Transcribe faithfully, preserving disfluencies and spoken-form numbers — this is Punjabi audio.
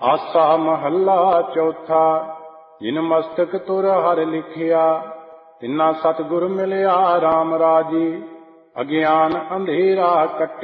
ਆਸਾ ਮਹੱਲਾ ਚੌਥਾ। ਜਿਨ ਮਸਤਕ ਤੁਰ ਹਰਿ ਲਿਖਿਆ, ਤਿਨਾ ਸਤਿਗੁਰ ਮਿਲਿਆ ਰਾਮ ਰਾਜੀ। ਅਗਿਆਨ ਅੰਧੇਰਾ ਕੱਟਿਆ,